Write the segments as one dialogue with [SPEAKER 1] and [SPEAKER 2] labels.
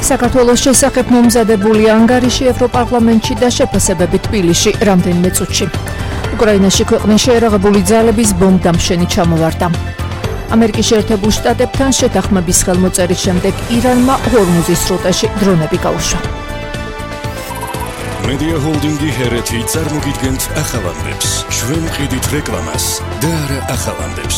[SPEAKER 1] საქართველოს შესახებ მომზადებული ანგარიში ევროპარლამენტში და შეფასებები თბილისში რამდენიმე წუთში. უკრაინაში ქვეყნის შეერაღებული ძალების ბომბდამშენი ჩამოვარდა. ამერიკის შეერთებულ შტატებთან შეთანხმების ხელმოწერის შემდეგ ირანმა ჰორმუზის სრუტეში დრონები გაუშვა.
[SPEAKER 2] Media Holding-ი ჰერეთი წარმოგიდგენთ ახალამდებს. ჩვენ ვყიდით რეკლამას და არა ახალამდებს.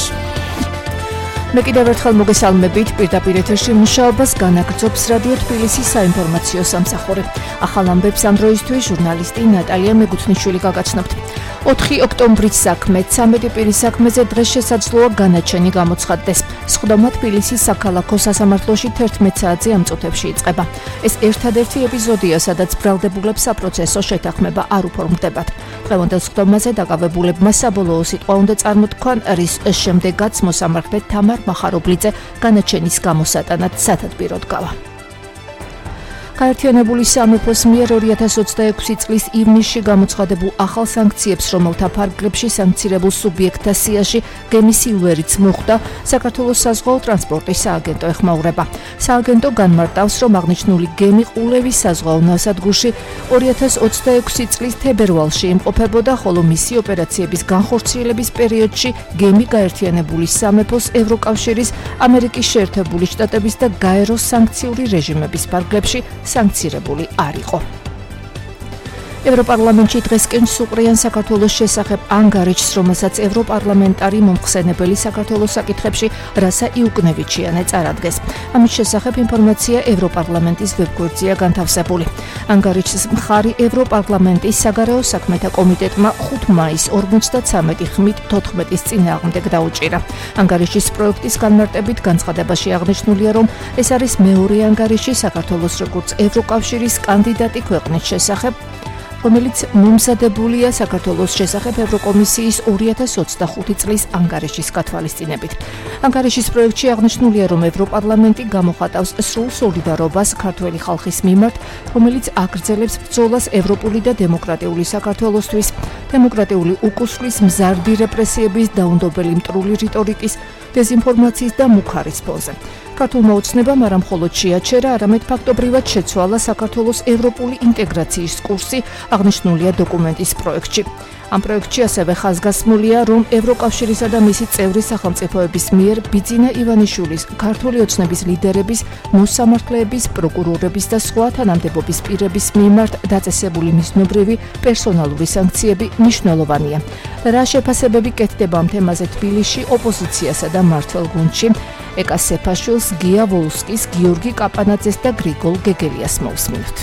[SPEAKER 1] მე კიდევ ერთხელ მოგესალმებით პირდაპირ ეთერში მუშაობას განაგრძობს რადიო თბილისის საინფორმაციო სამსახური. ახალ ამბებს ამ დროისთვის ჟურნალისტი ნატალია მეგუთნიშვილი გაგაცნობთ. 4 ოქტომბრის საქმე 13 პირის საქმეზე დღეს შესაძლოა განაჩენი გამოცხადდეს. სხდომა თბილისის საქალაქო სასამართლოში 11 საათზე ამ წუთებში იწყება. ეს ერთადერთი ეპიზოდია, სადაც ბრალდებულებს საპროცესო შეთანხმება არ უფორმდებათ. დღევანდელ სხდომაზე დაკავებულებმა საბოლოო სიტყვა უნდა წარმოთქვან, რის შემდეგაც მოსამართლე თამარ მახარობლიძე განაჩენის გამოსატანად სათადბიროდ გავა. გაერთიანებული სამეფოს მიერ 2026 წლის ივნისში გამოცხადებულ ახალ სანქციებს, რომელთა ფარგლებში სანქცირებულ სუბიექტთა სიაში გემი სილვერიც მოხვდა, საქართველოს საზღვაო ტრანსპორტის სააგენტო ეხმაურება. სააგენტო განმარტავს, რომ აღნიშნული გემი ყულევის საზღვაო ნავსადგურში 2026 წლის თებერვალში იმყოფებოდა, ხოლო მისი ოპერაციების განხორციელების პერიოდში გემი გაერთიანებული სამეფოს, ევროკავშირის, ამერიკის შეერთებული შტატების და გაეროს სანქციური რეჟიმების ფარგლებში სანქცირებული არ იყო. ევროპარლამენტში დღესკენ სუყრიან საქართველოს შესახებ ანგარიშს, რომელსაც ევროპარლამენტარი მომხსენებელი საქართველოს საკითხებში რასა იუკნევიჩიანე წარადგეს. ამის შესახებ ინფორმაცია ევროპარლამენტის ვებგვერდზეა განთავსებული. ანგარიშის მხარი ევროპარლამენტის საგარეო საქმეთა კომიტეტმა 5 მაისს 53 ხმით 14-ის წინააღმდეგ დაუჭირა. ანგარიშის პროექტის განმარტებით განცხადებაში აღნიშნულია, რომ ეს არის მეორე ანგარიში საქართველოს როგორც ევროკავშირის კანდიდატი ქვეყნის შესახებ, რომელიც მომზადებულია საქართველოს შესახებ ევროკომისიის 2025 წლის ანგარიშის გათვალისწინებით. ანგარიშის პროექტში აღნიშნულია, რომ ევროპარლამენტი გამოხატავს სრულ სოლიდარობას ქართველი ხალხის მიმართ, რომელიც აგრძელებს ბრძოლას ევროპული და დემოკრატიული საქართველოსთვის, დემოკრატიული უკუსვლის, მზარდი რეპრესიების, დაუნდობელი მტრული რიტორიკის, დეზინფორმაციის და მუქარის ფონზე. ქართულმა ოცნებამ არა მხოლოდ შეაჩერა, არამედ ფაქტობრივად შეცვალა საქართველოს ევროპული ინტეგრაციის კურსი, აღნიშნულია დოკუმენტის პროექტში. ამ პროექტში ასევე ხაზგასმულია, რომ ევროკავშირისა და მისი წევრი სახელმწიფოების მიერ ბიძინა ივანიშვილის, ქართული ოცნების ლიდერების, მოსამართლეების, პროკურორების და სხვა თანამდებობის პირების მიმართ დაწესებული მიზნობრივი პერსონალური სანქციები მნიშვნელოვანია. რა შეფასებები კეთდება ამ თემაზე თბილისში ოპოზიციასა და მმართველ გუნდში? ეკა სეფაშვილს, გია ვოლსკის, გიორგი კაპანაძეს და გრიგოლ გეგელიას მოусმინოთ.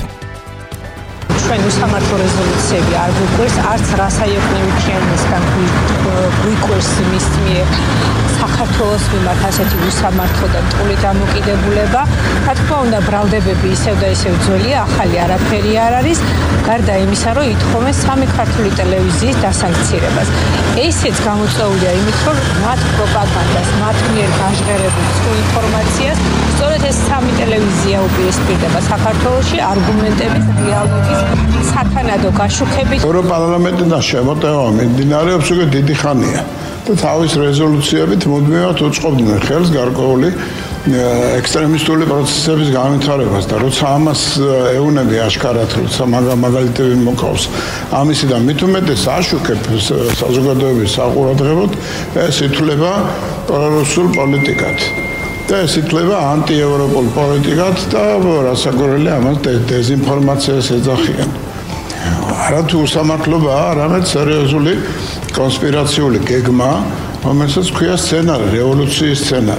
[SPEAKER 3] ჩვენ უსამართლო რეზოლუციები არ გვიყვარს, არც რასა იუკნევიჩიანისგან გვიყვარს მის მიერ საქართველოს მიმართ ასეთი უსამართლო და მტკული დამოკიდებულება. რა თქმა უნდა, ბრალდებები ისევ და ისევ ძველია, ახალი არაფერი არ არის, გარდა იმისა, რომ ითხოვენ 3 ქართული ტელევიზიის დასანქცირებას. ესეც გამოწვეულია იმით, რომ მათ პროპაგანდას, მათ მიერ გაჟღერებულ სრულ ინფორმაციას სწორედ ეს 3 ტელევიზია უპირისპირდება საქართველოში არგუმენტების, დიალოგის, სათანადო გაშუქებით.
[SPEAKER 4] ევროპარლამენტიდან შემოტევა მიმდინარეობს უკვე დიდი ხანია და თავის რეზოლუციებით მუდმივად უწყობდნენ ხელს გარკვეული ექსტრემისტული პროცესების განვითარებას და როცა ამას ეუნები აშკარად, როცა მაგალითები მოკავს ამისიდან მით უმეტეს აშუქებ საზოგადოების საყურადღებოდ, ეს ითვლება პრორუსულ პოლიტიკად და ეს ითვლება ანტიევროპულ პოლიტიკად და რასაკვირველია ამას დეზინფორმაციას ეძახიან. არათუ უსამართლობაა, არამედ სერიოზული კონსპირაციული გეგმა, რომელსაც ქვია სცენარი, რევოლუციის სცენარი.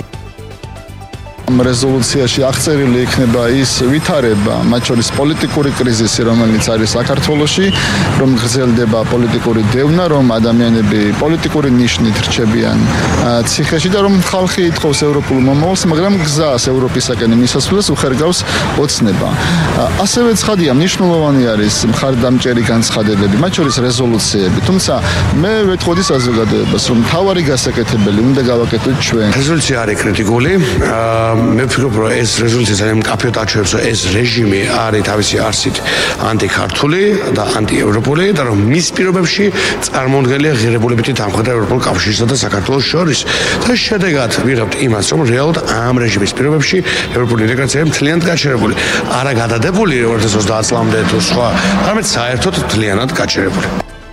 [SPEAKER 5] ამ რეზოლუციაში აღწერილი იქნება ის ვითარება, მათ შორის პოლიტიკური კრიზისი, რომელიც არის საქართველოში, რომ გრძელდება პოლიტიკური დევნა, რომ ადამიანები პოლიტიკური ნიშნით რჩებიან ციხეში და რომ ხალხი ითხოვს ევროპულ მომავალს, მაგრამ გზას ევროპისაკენ მისასვლელს უხერგავს ოცნება. ასევე ცხადია, მნიშვნელოვანი არის მხარდამჭერი განცხადებები, მათ შორის რეზოლუციები, თუმცა მე ვეთყოდი საზოგადოებას, რომ მთავარი გასაკეთებელი უნდა გავაკეთოთ ჩვენ.
[SPEAKER 6] რეზოლუცია არის კრიტიკული, მე ვფიქრობ, რომ ეს რეზოლუცია ძალიან მკაფიოდ აჩვენებს, რომ ეს რეჟიმი არის თავისი არსით ანტიქართული და ანტიევროპული და რომ მის პირობებში წარმოუდგენელია ღირებულებითი დამხვედა ევროპულ კავშირსა და საქართველოს შორის და შედეგად ვიღებთ იმას, რომ რეალურად ამ რეჟიმის პირობებში ევროპული ინტეგრაცია მთლიანად გაჩერებული, არა გადადებული 2030 წლამდე თუ სხვა, არამედ საერთოდ მთლიანად გაჩერებული.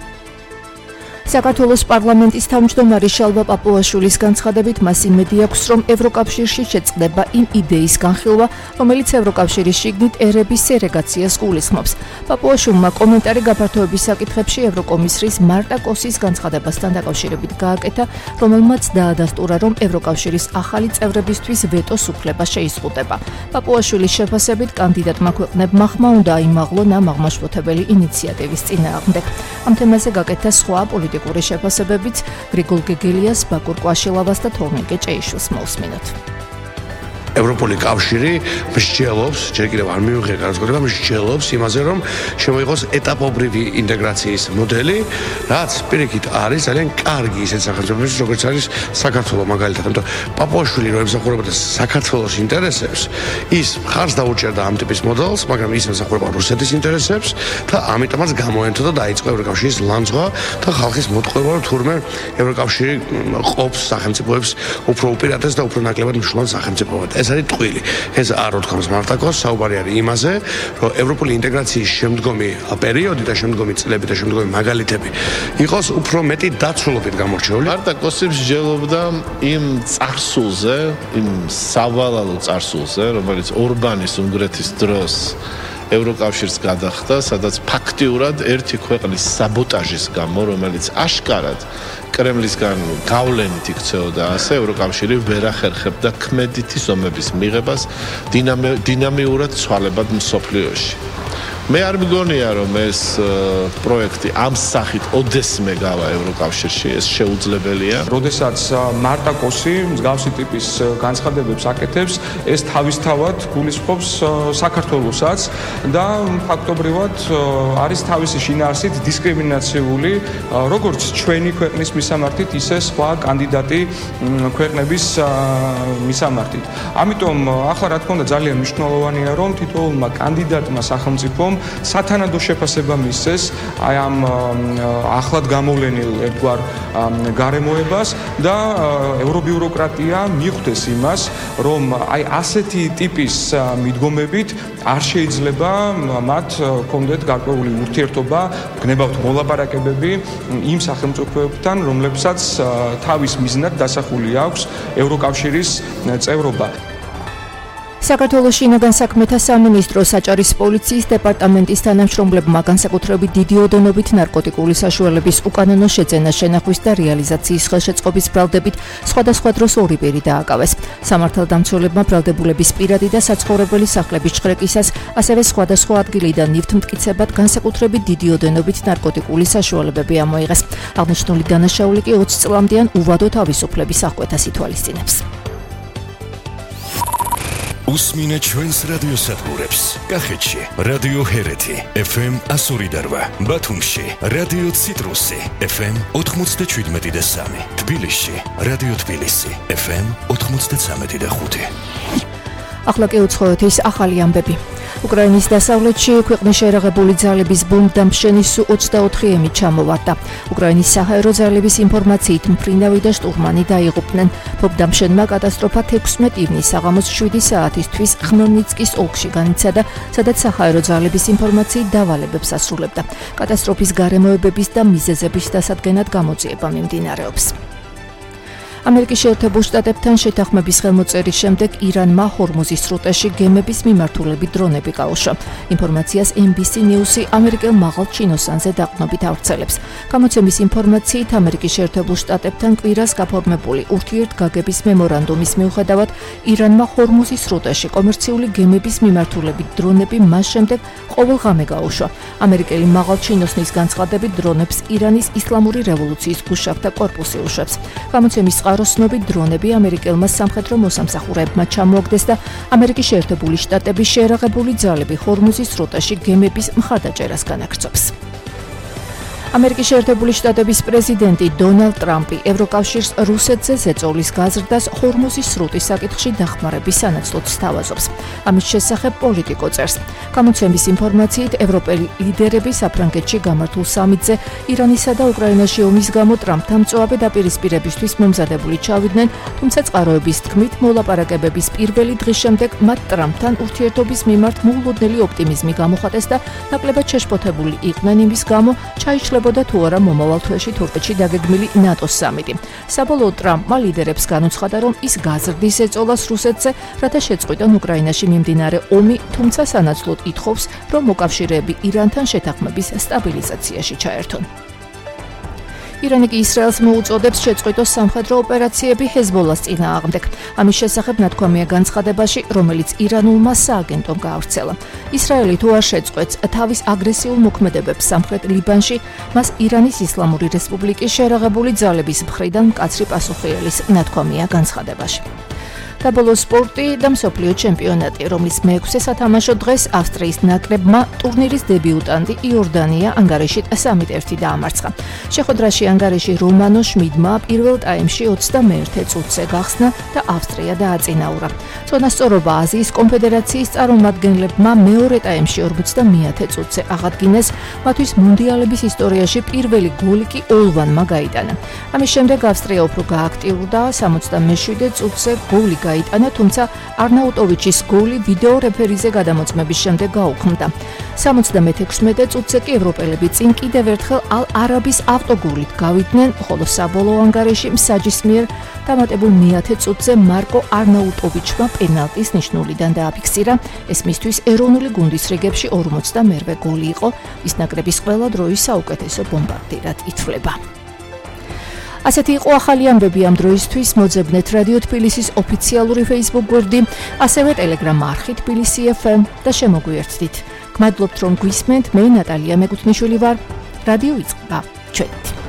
[SPEAKER 1] საქართველოს პარლამენტის თავმჯდომარე შალვა პაპუაშვილის განცხადებით მას იმედი აქვს, რომ ევროკავშირში შეწყდება იმ იდეის განხილვა, რომელიც ევროკავშირის შიგნით ერების სეგრეგაციას გულისხმობს. პაპუაშვილმა კომენტარი გაფართოების საკითხებში ევროკომისრის მარტა კოსის განცხადებასთან დაკავშირებით გააკეთა, რომელმაც დაადასტურა, რომ ევროკავშირის ახალი წევრებისთვის ვეტოს უფლება შეიზღუდება. პაპუაშვილის შეფასებით კანდიდატმა ქვეყნებმა ხმა უნდა აიმაღლონ ამ აღმაშფოთებელი ინიციატივის წინააღმდეგ. ამ თემაზე გაკეთა სხვა პოლიტიკური შეფასებებიც გრიგოლ გეგელიას, ბაკურ კვაშილავას და თორნიკე ჭეიშვილს მოусმინოთ.
[SPEAKER 6] ევროპული კავშირი მსჯელობს, ჯერ კიდევ არ მივიღია განსხვავება, მსჯელობს იმაზე, რომ შემოიღოს ეტაპობრივი ინტეგრაციის მოდელი, რაც პირიქით არის ძალიან კარგი ისეთ სახელმწიფოებში, როგორც არის საქართველო მაგალითად, იმიტომ პაპუაშვილი რო ემსახურებოდა საქართველოს ინტერესებს, ის მხარს დაუჭერდა ამ ტიპის მოდელს, მაგრამ ის ემსახურება რუსეთის ინტერესებს და ამიტომაც გამოენთო და დაიწყო ევროკავშირის ლანძღვა და ხალხის მოტყუება, რომ თურმე ევროკავშირი ყოფს სახელმწიფოებს უფრო უპირატეს და უფრო ნაკლებად მნიშვნელოვან სახელმწიფოებად. ეს არის ტყვილი. ეს არ უთქვამს მარტაკოს, საუბარი არის იმაზე, რომ ევროპული ინტეგრაციის შემდგომი პერიოდი და შემდგომი წლები და შემდგომი მაგალითები იყოს უფრო მეტი დაცულობით გამორჩეული.
[SPEAKER 7] მარტაკოსი მსჯელობდა იმ წარსულზე, იმ სავალალო წარსულზე, რომელიც ორბანის უნგრეთის დროს ევროკავშირს გადახდა, სადაც ფაქტიურად ერთი ქვეყნის საბოტაჟის გამო, რომელიც აშკარად კრემლისგან გავლენით იქცეოდა, ასე ევროკავშირი ვერ ახერხებდა ქმედითი ზომების მიღებას დინამიურად ცვალებად მსოფლიოში. მე არ მგონია, რომ ეს პროექტი ამ სახით ოდესმე გავა ევროკავშირში, ეს შეუძლებელია.
[SPEAKER 8] როდესაც მარტაკოსი მსგავსი ტიპის განცხადებებს აკეთებს, ეს თავისთავად გულისხმობს საქართველოსაც და ფაქტობრივად არის თავისი შინაარსით დისკრიმინაციული, როგორც ჩვენი ქვეყნის მისამართით, ისე სხვა კანდიდატი ქვეყნების მისამართით. ამიტომ ახლა რა თქმა უნდა ძალიან მნიშვნელოვანია, რომ თითოეულმა კანდიდატმა სახელმწიფომ სათანადო შეფასება მისცეს აი ამ ახლად გამოვლენილ ერთგვარ გარემოებას და ევრობიუროკრატია მიხვდეს იმას, რომ აი ასეთი ტიპის მიდგომებით არ შეიძლება მათ კონდეთ გარკვეული ურთიერთობა, გნებავთ მოლაპარაკებები იმ სახელმწიფოებთან, რომლებსაც თავის მიზნად დასახული აქვს ევროკავშირის წევრობა.
[SPEAKER 1] საქართველოს შინაგან საქმეთა სამინისტრო საჭარის პოლიციის დეპარტამენტის თანამშრომლებმა განსაკუთრებით დიდი ოდენობით ნარკოტიკული საშუალების უკანონო შეძენა, შენახვის და რეალიზაციის ხელშეწყობის ბრალდებით სხვადასხვა დროს ორი პირი დააკავეს. სამართალდამცველებმა ბრალდებულების პირადი და საცხოვრებელი სახლების ჩხრეკისას, ასევე სხვადასხვა ადგილიდან ნივთმტკიცებად განსაკუთრებით დიდი ოდენობით ნარკოტიკული საშუალებები ამოიღეს. აღნიშნული დანაშაული კი 20 წლამდიან უვადო თავისუფლების აღკვეთას ითვალისწინებს.
[SPEAKER 2] უსმინე ჩვენს რადიოსადგურებს. კახეთში რადიო ჰერეთი FM 102.8, ბათუმში რადიო ციტრუსი FM 97.3, თბილისში რადიო თბილისი FM 93.5.
[SPEAKER 1] ახლა კი უცხოეთის ახალი ამბები. უკრაინის დასავლეთში ქვეყნის შეერაღებული ძალების ბომბდამშენის 24-ემი ჩამოვარდა. უკრაინის საჰაერო ძალების ინფორმაციით მფრინავი და შტურმანი დაიღუპნენ. ბომბდამშენმა კატასტროფა 16 ივნის საღამოს 7 საათისთვის ხმელნიცკის ოლქში განიცადა, სადაც საჰაერო ძალების ინფორმაციით დავალებებს ასრულებდა. კატასტროფის გარემოებების და მიზეზების დასადგენად გამოძიება მიმდინარეობს. ამერიკის შეერთებულ შტატებთან შეთანხმების ხელმოწერის შემდეგ ირანმა ჰორმუზის სრუტეში გემების მიმართულებით დრონები გაუშვა. ინფორმაციას NBC News-ი ამერიკელ მაღალ ჩინოსანზე დაყრდნობით ავრცელებს. გამოცემის ინფორმაციით ამერიკის შეერთებულ შტატებთან კვირას გაფორმებული ურთიერთგაგების მემორანდუმის მიუხედავად, ირანმა ჰორმუზის სრუტეში კომერციული გემების მიმართულებით დრონები მას შემდეგ ყოველ ღამე გაუშვა. ამერიკელი მაღალ ჩინოსნის განცხადებით დრონებს ირანის ისლამური რევოლუციის გუშაგთა კორპუსი უშვებს. გამოცემის წყაროსნობით დრონები ამერიკელმა სამხედრო მოსამსახურეებმა ჩამოაგდეს და ამერიკის შეერთებული შტატების შეერაღებული ძალები ჰორმუზის სრუტეში გემების მხარდაჭერას განაგრძობს. ამერიკის შეერთებული შტატების პრეზიდენტი დონალდ ტრამპი ევროკავშირს რუსეთზე ზეწოლის გაზრდას ჰორმუზის სრუტის საკითხში დახმარების სანაცვლოდ სთავაზობს. ამის შესახებ პოლიტიკო წერს. გამოცემის ინფორმაციით, ევროპელი ლიდერები საფრანგეთში გამართულ სამიტზე ირანისა და უკრაინაში ომის გამო ტრამპთან მწვავე დაპირისპირებისთვის მომზადებული ჩავიდნენ, თუმცა წყაროების თქმით, მოლაპარაკებების პირველი დღის შემდეგ მათ ტრამპთან ურთიერთობის მიმართ მოულოდნელი ოპტიმიზმი გამოხატეს და ნაკლებად შეშფოთებული იყვნენ იმის გამო, ჩაიშლებოდა თუ არა მომავალ თვეში თურქეთში დაგეგმილი ნატოს სამიტი. საბოლოოდ ტრამპმა ლიდერებს განუცხადა, რომ ის გაზრდის ეწოლას რუსეთზე, რათა შეწყვიტონ უკრაინაში მიმდინარე ომი, თუმცა სანაცვლოდ ითხოვს, რომ მოკავშირეები ირანთან შეთანხმების სტაბილიზაციაში ჩაერთონ. ირანი კი ისრაელს მოუწოდებს შეწყვიტოს სამხედრო ოპერაციები ჰეზბოლას წინააღმდეგ. ამის შესახებ ნათქვამია განცხადებაში, რომელიც ირანულმა სააგენტომ გაავრცელა. ისრაელი თუ არ შეწყვეტს თავის აგრესიულ მოქმედებებს სამხრეთ ლიბანში, მას ირანის ისლამური რესპუბლიკის შერაღებული ძალების მხრიდან მკაცრი პასუხი ელის, ნათქვამია განცხადებაში. საბოლოო სპორტი და მსოფლიო ჩემპიონატი, რომლის მეექვსე სათამაშო დღეს ავსტრიის ნაკრებმა ტურნირის დებიუტანტი იორდანია ანგარიშით 3-1 დაამარცხა. შეხვედრაში ანგარიში რომანო შმიდმა პირველ ტაიმში 21 წუთზე გახსნა და ავსტრია დააწინაურა. წონასწორობა აზიის კონფედერაციის წარმომადგენლებმა მეორე ტაიმში 50 წუთზე აღადგინეს, მათთვის მუნდიალების ისტორიაში პირველი გოლი კი ოლვანმა გაიტანა. ამის შემდეგ ავსტრია უფრო გააქტიურდა, 77 წუთზე გოლი გაიტანა, თუმცა არნაუტოვიჩის გოლი ვიდეო რეფერიზე გადამოწმების შემდეგ გაუქმდა. 76 წუთზე კი ევროპელები წინ კიდევ ერთხელ ალ-არაბის ავტოგოლით გავიდნენ, ხოლო საბოლოო ანგარიში მსაჯის მიერ დამატებულ 100 წუთზე მარკო არნაუტოვიჩმა პენალტის ნიშნულიდან დააფიქსირა. ეს მისთვის ეროვნული გუნდის რიგებში 42 გოლი იყო, ის ნაკრების ყველა დროის საუკეთესო ბომბარდირად ითვლება. ასეთი იყო ახალი ამბები ამ დროისთვის. მოძებნეთ რადიო თბილისის ოფიციალური Facebook გვერდი, ასევე Telegram არხი თბილისი FM და შემოგვიერთდით. გმადლობთ რომ გვისმენთ, მე ნატალია მეკუთვნიშვილი ვარ. რადიო იწყება. ჩვენით.